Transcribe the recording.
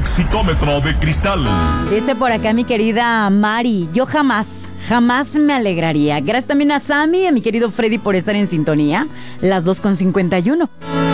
Exitómetro de cristal. Dice por acá mi querida Mari, yo jamás me alegraría. Gracias también a Sammy y a mi querido Freddy por estar en sintonía. Las 2:51.